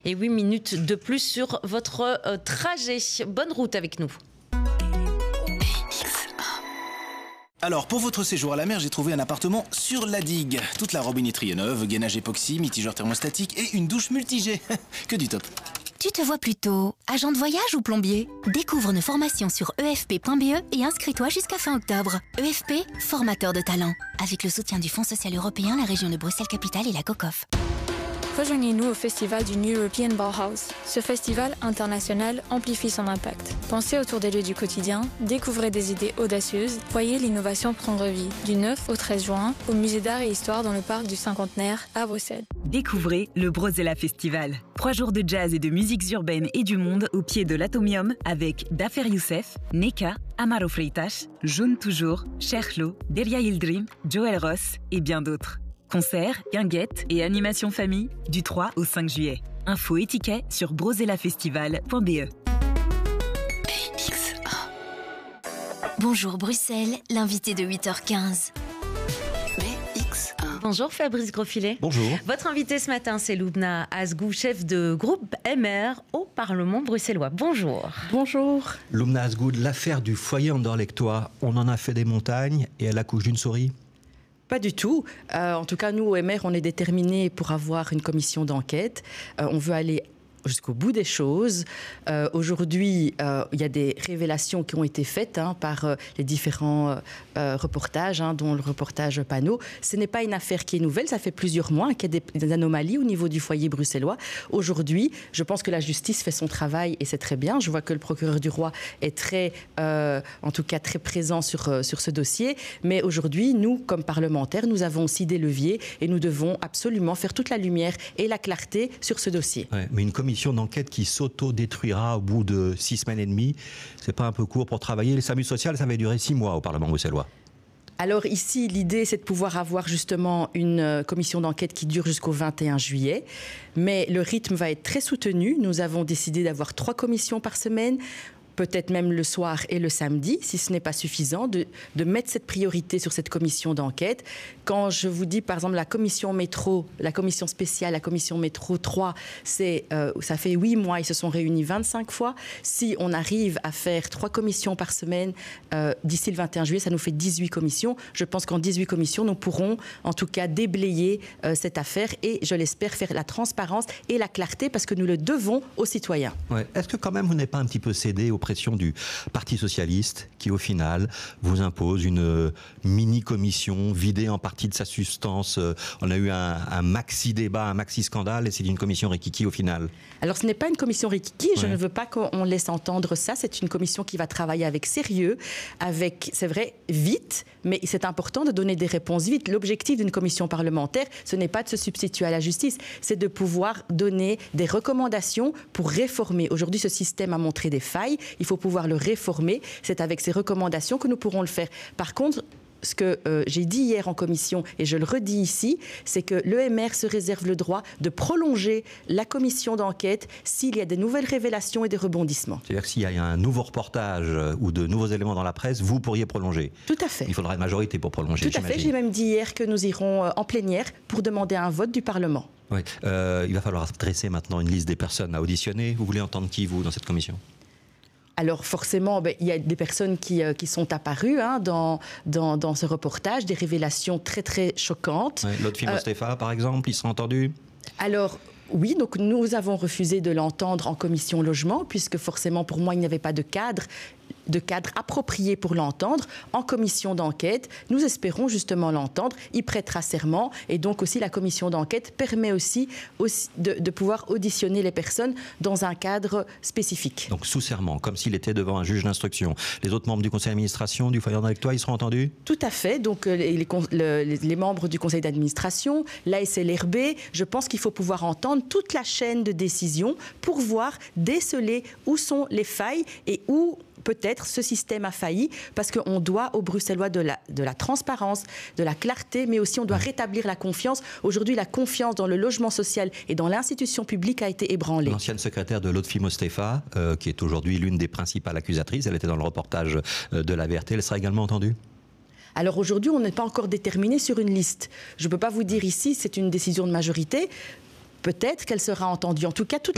Et 8 minutes de plus sur votre trajet. Bonne route avec nous. Alors, pour votre séjour à la mer, j'ai trouvé un appartement sur la digue. Toute la robinetterie est neuve, gainage époxy, mitigeur thermostatique et une douche multi-jet. Que du top. Tu te vois plutôt agent de voyage ou plombier? Découvre nos formations sur efp.be et inscris-toi jusqu'à fin octobre. EFP, formateur de talent. Avec le soutien du Fonds social européen, la région de Bruxelles-Capitale et la COCOF. Rejoignez-nous au festival du New European Bauhaus. Ce festival international amplifie son impact. Pensez autour des lieux du quotidien, découvrez des idées audacieuses, voyez l'innovation prendre vie. Du 9 au 13 juin, au Musée d'Art et Histoire dans le parc du Cinquantenaire à Bruxelles. Découvrez le Brozella Festival. 3 jours de jazz et de musiques urbaines et du monde au pied de l'Atomium avec Dafer Youssef, Neka, Amaro Freitas, Jaune Toujours, Cherchlo, Delia Yildirim, Joel Ross et bien d'autres. Concerts, guinguettes et animations famille du 3 au 5 juillet. Infos et tickets sur brozellafestival.be. Bonjour Bruxelles, l'invité de 8h15. Bonjour Fabrice Grosfilet. Bonjour. Votre invité ce matin, c'est Loubna Azgou, chef de groupe MR au Parlement bruxellois. Bonjour. Bonjour. Loubna Azgou, l'affaire du foyer anderlechtois, on en a fait des montagnes et elle accouche d'une souris? Pas du tout. En tout cas, nous, au MR, on est déterminés pour avoir une commission d'enquête. On veut aller jusqu'au bout des choses. Aujourd'hui, il y a des révélations qui ont été faites par les différents reportages, dont le reportage Panot. Ce n'est pas une affaire qui est nouvelle, ça fait plusieurs mois qu'il y a des anomalies au niveau du foyer bruxellois. Aujourd'hui, je pense que la justice fait son travail et c'est très bien. Je vois que le procureur du roi est très, en tout cas très présent sur ce dossier. Mais aujourd'hui, nous, comme parlementaires, nous avons aussi des leviers et nous devons absolument faire toute la lumière et la clarté sur ce dossier. Ouais, mais une commission d'enquête qui s'auto-détruira au bout de 6 semaines et demie, c'est pas un peu court pour travailler? Les SAMU social, ça va durer 6 mois au Parlement bruxellois. Alors ici, l'idée, c'est de pouvoir avoir justement une commission d'enquête qui dure jusqu'au 21 juillet. Mais le rythme va être très soutenu. Nous avons décidé d'avoir 3 commissions par semaine, peut-être même le soir et le samedi, si ce n'est pas suffisant, de mettre cette priorité sur cette commission d'enquête. Quand je vous dis, par exemple, la commission métro, la commission spéciale, la commission métro 3, ça fait 8 mois, ils se sont réunis 25 fois. Si on arrive à faire 3 commissions par semaine d'ici le 21 juillet, ça nous fait 18 commissions. Je pense qu'en 18 commissions, nous pourrons en tout cas déblayer cette affaire et, je l'espère, faire la transparence et la clarté parce que nous le devons aux citoyens. Ouais. Est-ce que quand même vous n'êtes pas un petit peu cédé aux pression du Parti socialiste qui, au final, vous impose une mini-commission vidée en partie de sa substance? On a eu un maxi-débat, un maxi-scandale et c'est une commission rikiki au final. Alors, ce n'est pas une commission rikiki. Je ne veux pas qu'on laisse entendre ça. C'est une commission qui va travailler avec sérieux, c'est vrai, vite, mais c'est important de donner des réponses vite. L'objectif d'une commission parlementaire, ce n'est pas de se substituer à la justice, c'est de pouvoir donner des recommandations pour réformer. Aujourd'hui, ce système a montré des failles. Il faut pouvoir le réformer. C'est avec ces recommandations que nous pourrons le faire. Par contre, ce que j'ai dit hier en commission, et je le redis ici, c'est que l'EMR se réserve le droit de prolonger la commission d'enquête s'il y a des nouvelles révélations et des rebondissements. C'est-à-dire que s'il y a un nouveau reportage ou de nouveaux éléments dans la presse, vous pourriez prolonger? Tout à fait. Il faudra une majorité pour prolonger, Tout à fait. J'ai même dit hier que nous irons en plénière pour demander un vote du Parlement. Oui. Il va falloir dresser maintenant une liste des personnes à auditionner. Vous voulez entendre qui, vous, dans cette commission? Alors forcément, il y a des personnes qui sont apparues dans ce reportage, des révélations très très choquantes. Ouais, Lotfi Mostefa, par exemple, il sera entendu? Alors oui, donc nous avons refusé de l'entendre en commission logement, puisque forcément pour moi il n'y avait pas de cadre approprié pour l'entendre. En commission d'enquête, nous espérons justement l'entendre. Il prêtera serment et donc aussi la commission d'enquête permet aussi de pouvoir auditionner les personnes dans un cadre spécifique. Donc sous serment, comme s'il était devant un juge d'instruction. Les autres membres du conseil d'administration du foyer anderlechtois, ils seront entendus? Tout à fait. Donc les membres du conseil d'administration, l'ASLRB, je pense qu'il faut pouvoir entendre toute la chaîne de décision pour voir, déceler où sont les failles et où peut-être ce système a failli, parce qu'on doit aux Bruxellois de la transparence, de la clarté, mais aussi on doit rétablir la confiance. Aujourd'hui, la confiance dans le logement social et dans l'institution publique a été ébranlée. L'ancienne secrétaire de Lotfi Mostefa, qui est aujourd'hui l'une des principales accusatrices, elle était dans le reportage de la VRT, elle sera également entendue? Alors aujourd'hui, on n'est pas encore déterminé sur une liste. Je ne peux pas vous dire ici, c'est une décision de majorité. Peut-être qu'elle sera entendue. En tout cas, toute